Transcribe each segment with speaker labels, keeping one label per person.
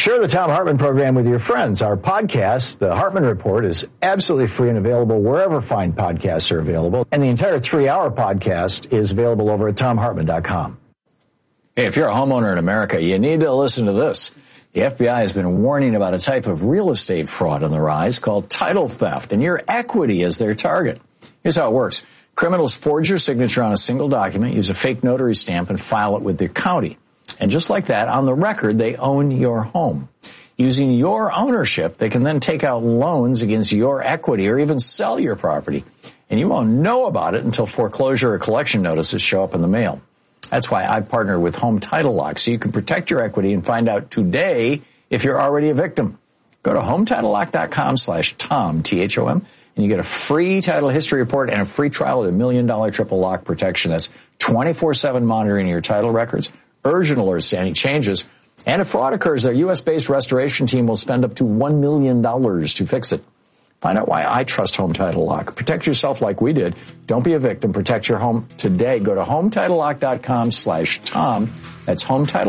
Speaker 1: Share the Thom Hartmann program with your friends. Our podcast, The Hartmann Report, is absolutely free and available wherever fine podcasts are available. And the entire 3-hour podcast is available over at thomhartmann.com. Hey, if you're a homeowner in America, you need to listen to this. The FBI has been warning about a type of real estate fraud on the rise called title theft, and your equity is their target. Here's how it works. Criminals forge your signature on a single document, use a fake notary stamp, and file it with their county. And just like that, on the record, they own your home. Using your ownership, they can then take out loans against your equity or even sell your property. And you won't know about it until foreclosure or collection notices show up in the mail. That's why I partner with Home Title Lock, so you can protect your equity and find out today if you're already a victim. Go to HometitleLock.com/Tom, T-H-O-M, and you get a free title history report and a free trial with $1 million triple lock protection. That's 24/7 monitoring your title records, urgent alerts to any changes, and if fraud occurs, their U.S.-based restoration team will spend up to $1 million to fix it. Find out why I trust Home Title Lock. Protect yourself like we did. Don't be a victim. Protect your home today. Go to HometitleLock.com/Tom. That's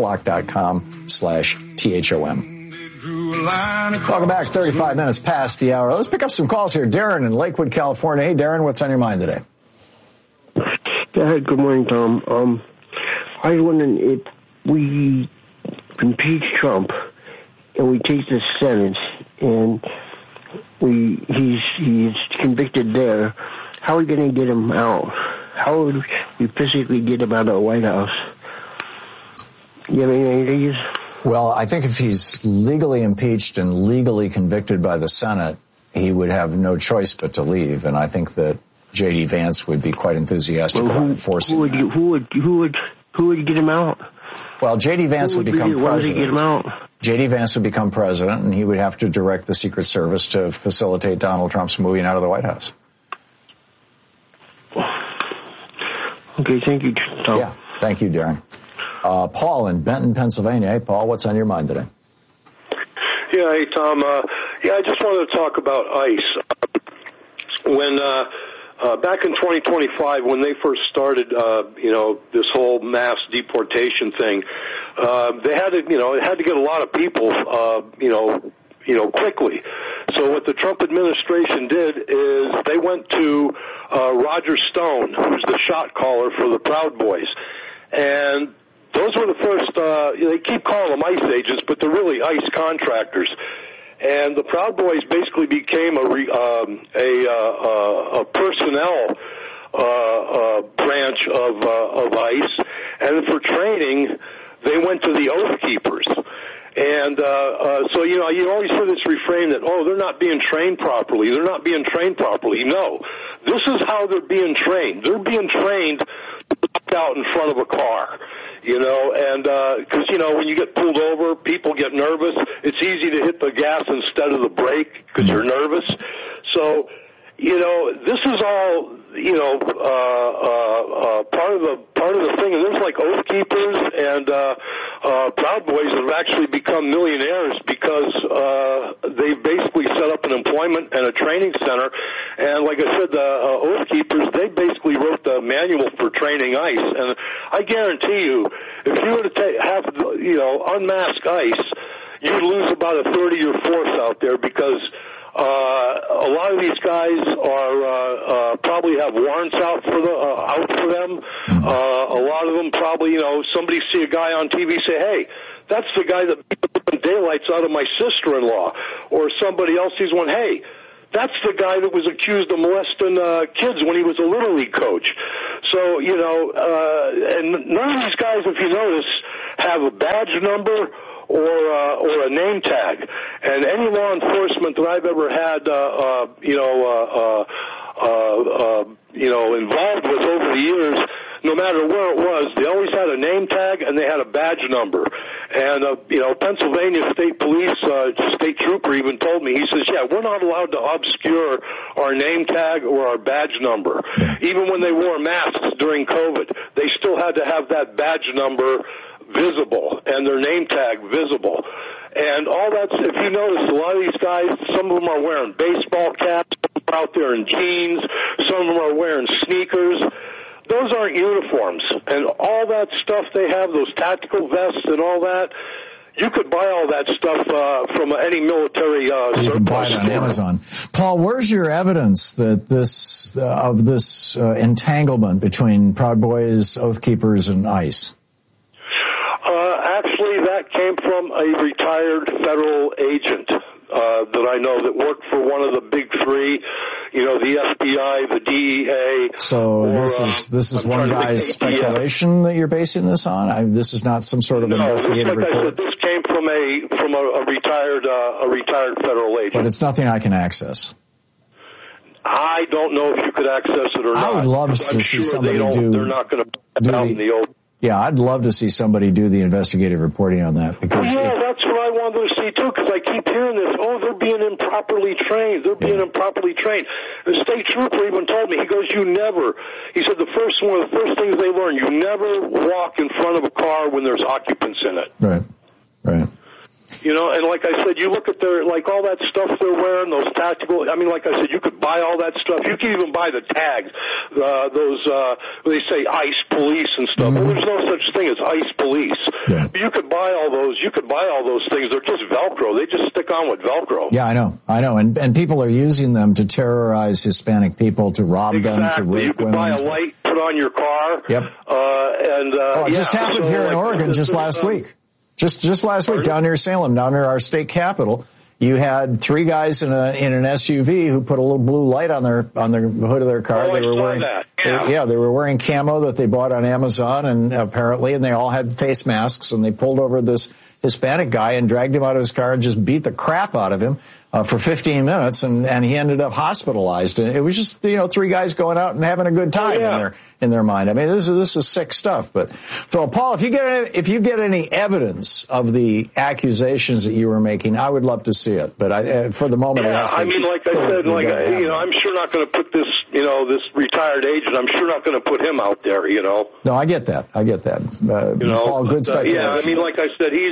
Speaker 1: HometitleLock.com/THOM. Welcome back. 35 minutes past the hour. Let's pick up some calls here. Darren in Lakewood, California. Hey, Darren, what's on your mind today?
Speaker 2: Yeah, good morning, Tom. I was wondering if we impeach Trump and we take the Senate and he's convicted there, how are we going to get him out? How would we physically get him out of the White House? You have any ideas?
Speaker 1: Well, I think if he's legally impeached and legally convicted by the Senate, he would have no choice but to leave. And I think that J.D. Vance would be quite enthusiastic about enforcing that.
Speaker 2: Who would get him out?
Speaker 1: Well, J.D. Vance would become president.
Speaker 2: Get him out?
Speaker 1: J.D. Vance would become president, and he would have to direct the Secret Service to facilitate Donald Trump's moving out of the White House.
Speaker 2: Okay, thank you, Tom.
Speaker 1: Yeah, thank you, Darren. Paul in Benton, Pennsylvania. Hey, Paul, what's on your mind today?
Speaker 3: Yeah, hey, Tom. I just wanted to talk about ICE. When back in 2025, when they first started, this whole mass deportation thing, they had to, it had to get a lot of people, quickly. So what the Trump administration did is they went to Roger Stone, who's the shot caller for the Proud Boys, and those were the first. They keep calling them ICE agents, but they're really ICE contractors. And the Proud Boys basically became a personnel branch of ICE, and for training, they went to the Oath Keepers. And so you always hear this refrain that, they're not being trained properly. They're not being trained properly. No, this is how they're being trained. They're being trained out in front of a car. And because, when you get pulled over, people get nervous. It's easy to hit the gas instead of the brake because you're nervous. So, this is all, part of the thing. And there's like Oath Keepers and Proud Boys that have actually become millionaires because they basically set up an employment and a training center. And like I said, the Oath Keepers, they basically wrote the manual for training ICE. And I guarantee you, if you were to unmask ICE, you'd lose about a third of your force out there because a lot of these guys are probably have warrants out for them. A lot of them probably, somebody see a guy on TV say, "Hey, that's the guy that beat the daylights out of my sister-in-law," or somebody else sees one, "Hey, that's the guy that was accused of molesting kids when he was a Little League coach." So, and none of these guys, if you notice, have a badge number or a name tag. And any law enforcement that I've ever had, involved with over the years, no matter where it was, they always had a name tag and they had a badge number. And, Pennsylvania State Police, state trooper even told me, he says, we're not allowed to obscure our name tag or our badge number. Even when they wore masks during COVID, they still had to have that badge number visible and their name tag visible. And all that's, if you notice, a lot of these guys, some of them are wearing baseball caps, some are out there in jeans, some of them are wearing sneakers. Those aren't uniforms. And all that stuff they have, those tactical vests and all that, You could buy all that stuff from any military surplus.
Speaker 1: You can buy it on Amazon. Paul, where's your evidence that this entanglement between Proud Boys, Oath Keepers, and ICE?
Speaker 3: Actually, that came from a retired federal agent that I know that worked for one of the big three, the FBI, the DEA.
Speaker 1: So this is one guy's speculation that you're basing this on? This is not some sort of investigative report?
Speaker 3: I said, this came from a retired federal agent.
Speaker 1: But it's nothing I can access.
Speaker 3: I don't know if you could access it or not.
Speaker 1: I would love to see somebody do.
Speaker 3: They're not going to put it out in the open.
Speaker 1: Yeah, I'd love to see somebody do the investigative reporting on that. Because
Speaker 3: that's what I wanted to see, too, because I keep hearing this. Oh, they're being improperly trained. The state trooper even told me, he goes, he said one of the first things they learn, you never walk in front of a car when there's occupants in it.
Speaker 1: Right.
Speaker 3: And like I said, you look at all that stuff they're wearing, those tactical, like I said, you could buy all that stuff. You can even buy the tags, they say ICE police and stuff. Well, there's no such thing as ICE police. Yeah. You could buy all those things. They're just Velcro. They just stick on with Velcro.
Speaker 1: Yeah, I know. And people are using them to terrorize Hispanic people, to rob them, to rape women.
Speaker 3: You could buy a light, put on your car.
Speaker 1: Yep. It just happened here in Oregon just last week. Just last week, down near Salem, down near our state capitol, you had three guys in an SUV who put a little blue light on the hood of their car.
Speaker 3: They were wearing that.
Speaker 1: They were wearing camo that they bought on Amazon, and they all had face masks, and they pulled over this Hispanic guy and dragged him out of his car and just beat the crap out of him for 15 minutes, and he ended up hospitalized. And it was just three guys going out and having a good time in their mind. I mean, this is sick stuff. But so, Paul, if you get any evidence of the accusations that you were making, I would love to see it. But for the moment,
Speaker 3: like I said, I'm sure not going to put this this retired agent. I'm sure not going to put him out there.
Speaker 1: No, I get that. Paul, good speculation.
Speaker 3: like I said, he's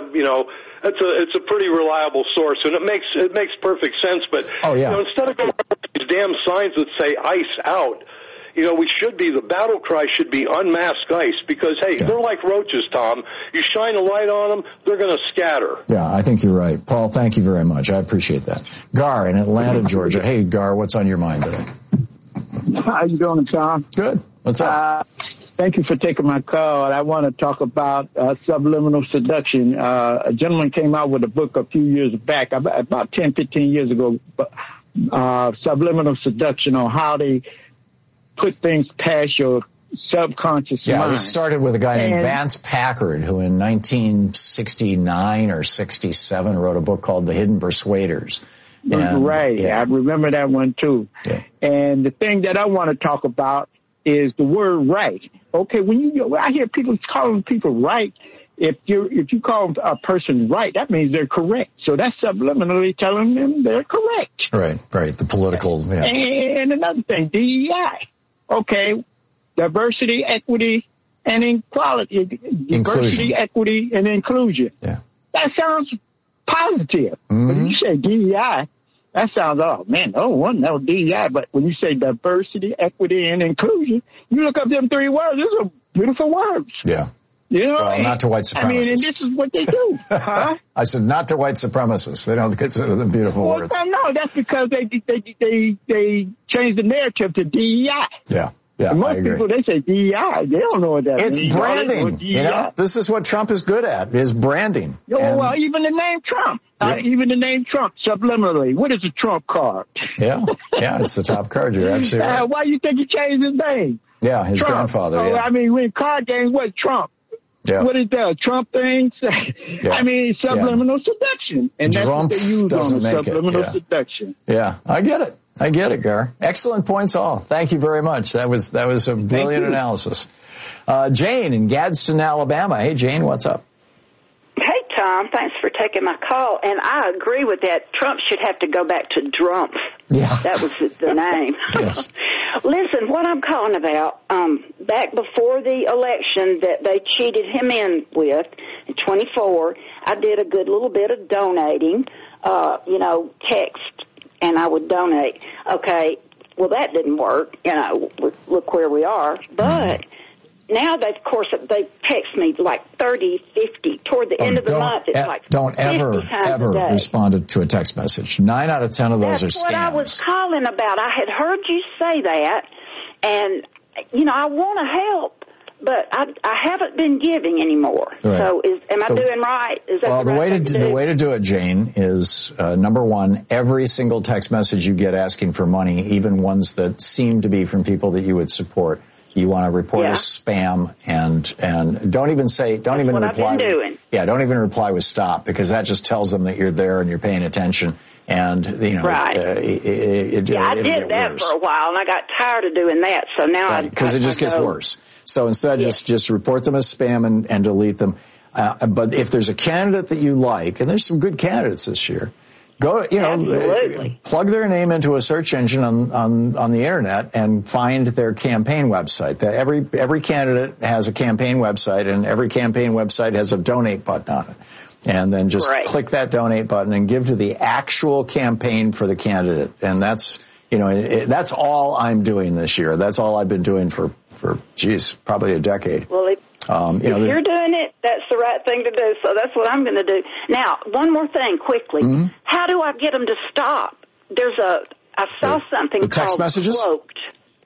Speaker 3: it's a pretty reliable source, and it makes perfect sense. But instead of going with these damn signs that say ICE out, the battle cry should be unmask ICE, because they're like roaches, Tom. You shine a light on them, they're going to scatter.
Speaker 1: Yeah, I think you're right, Paul. Thank you very much. I appreciate that. Gar in Atlanta, Georgia. Hey, Gar, what's on your mind today?
Speaker 4: How you doing, Tom?
Speaker 1: Good. What's up?
Speaker 4: Thank you for taking my call. I want to talk about subliminal seduction. A gentleman came out with a book a few years back, about 10, 15 years ago, subliminal seduction, on how they put things past your subconscious mind.
Speaker 1: Yeah, we started with a guy named Vance Packard, who in 1969 or 67 wrote a book called The Hidden Persuaders.
Speaker 4: I remember that one too. Yeah. And the thing that I want to talk about is the word right. Okay, when I hear people calling people right, if you call a person right, that means they're correct. So that's subliminally telling them they're correct.
Speaker 1: Right. The political. Yeah.
Speaker 4: And another thing, DEI. Okay, diversity, equity, and equality. Diversity, equity, and inclusion.
Speaker 1: Yeah.
Speaker 4: That sounds positive.
Speaker 1: Mm-hmm.
Speaker 4: When you say DEI, that sounds, no DEI. But when you say diversity, equity, and inclusion, you look up them three words. Those are beautiful words.
Speaker 1: Yeah. Well, not to white supremacists.
Speaker 4: I mean, and this is what they do. Huh?
Speaker 1: I said not to white supremacists. They don't consider them beautiful words.
Speaker 4: No, that's because they changed the narrative to DEI.
Speaker 1: Yeah.
Speaker 4: And most people, they say DEI. They don't know what that means.
Speaker 1: It's branding. This is what Trump is good at, is branding.
Speaker 4: Well, even the name Trump. Subliminally. What is a Trump card?
Speaker 1: Yeah, it's the top card. You're absolutely right.
Speaker 4: Why do you think he changed his name?
Speaker 1: Yeah, his grandfather.
Speaker 4: Oh, I mean, when card games, what Trump?
Speaker 1: Yeah.
Speaker 4: What it does, Trump things. Yeah. I mean, subliminal seduction, and that's what they use on subliminal seduction.
Speaker 1: Yeah, I get it, Gar. Excellent points, all. Thank you very much. That was a brilliant analysis. Jane in Gadsden, Alabama. Hey, Jane, what's up?
Speaker 5: Hey, Tom. Thanks for taking my call. And I agree with that. Trump should have to go back to Drumpf.
Speaker 1: Yeah.
Speaker 5: That was the name.
Speaker 1: Yes.
Speaker 5: Listen, what I'm calling about, back before the election that they cheated him in with, in 24, I did a good little bit of donating, text, and I would donate. Okay, well, that didn't work. Look where we are. But now they, of course, they text me like 30, 50. Toward the end of the month, it's like
Speaker 1: don't ever respond to a text message. 9 out of 10 of those are scams.
Speaker 5: That's what I was calling about. I had heard you say that, and I want to help, but I haven't been giving anymore.
Speaker 1: Right.
Speaker 5: So am I doing right? Is that
Speaker 1: the way to do it, Jane, is number one, every single text message you get asking for money, even ones that seem to be from people that you would support, you want to report as spam, and don't even reply.
Speaker 5: I've been doing.
Speaker 1: Don't even reply with stop, because that just tells them that you're there and you're paying attention. And
Speaker 5: right. I did that for a while, and I got tired of doing that. So now
Speaker 1: because it just gets worse. So instead, just report them as spam and delete them. But if there's a candidate that you like, and there's some good candidates this year, go, plug their name into a search engine on the internet and find their campaign website. Every candidate has a campaign website, and every campaign website has a donate button on it. And then just click that donate button and give to the actual campaign for the candidate. And that's, that's all I'm doing this year. That's all I've been doing for probably a decade.
Speaker 5: Well, if you're doing it, that's the right thing to do. So that's what I'm going to do. Now, one more thing quickly. Mm-hmm. How do I get them to stop? I saw something
Speaker 1: the text
Speaker 5: called
Speaker 1: messages?
Speaker 5: Cloaked.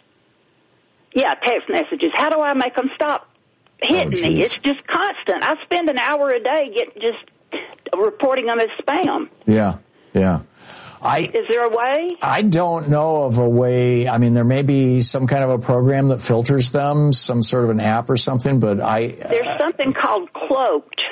Speaker 5: Yeah, text messages. How do I make them stop hitting me? It's just constant. I spend an hour a day reporting them as spam.
Speaker 1: Yeah.
Speaker 5: Is there a way?
Speaker 1: I don't know of a way. I mean, there may be some kind of a program that filters them, some sort of an app or something, but
Speaker 5: there's something called Cloaked,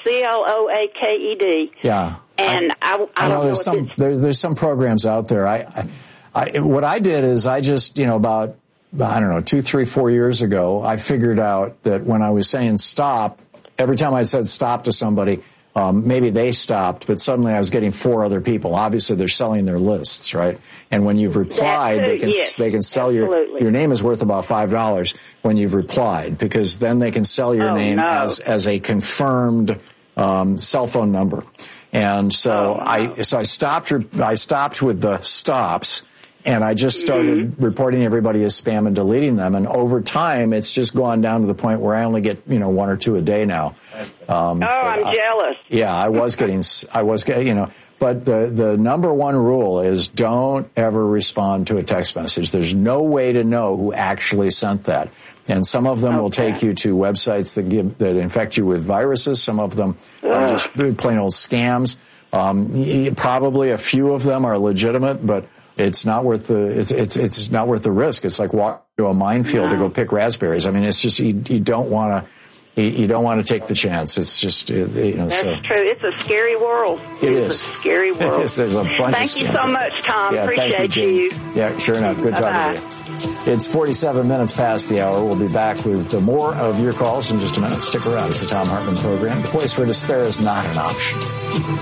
Speaker 5: Cloaked. Yeah. And I don't know.
Speaker 1: There's some programs out there. What I did is I just, about, 2, 3, 4 years ago, I figured out that when I was saying stop, every time I said stop to somebody, maybe they stopped, but suddenly I was getting 4 other people. Obviously, they're selling their lists, right? And when you've replied, they can sell your name is worth about $5 when you've replied, because then they can sell your name as a confirmed cell phone number. And so I stopped with the stops. And I just started reporting everybody as spam and deleting them. And over time, it's just gone down to the point where I only get, 1 or 2 a day now.
Speaker 5: I'm jealous.
Speaker 1: Yeah, I was getting, but the number one rule is don't ever respond to a text message. There's no way to know who actually sent that. And some of them will take you to websites that infect you with viruses. Some of them are just plain old scams. Probably a few of them are legitimate, but it's not worth it's not worth the risk. It's like walking to a minefield to go pick raspberries. I mean, it's just you don't want to take the chance. It's just
Speaker 5: That's true. It's a scary world.
Speaker 1: It's
Speaker 5: a scary world.
Speaker 1: There's a bunch.
Speaker 5: Thank you so much, Tom. Appreciate you.
Speaker 1: Yeah, sure enough. Good talking to you. It's 47 minutes past the hour. We'll be back with more of your calls in just a minute. Stick around. It's the Thom Hartmann Program. The place where despair is not an option.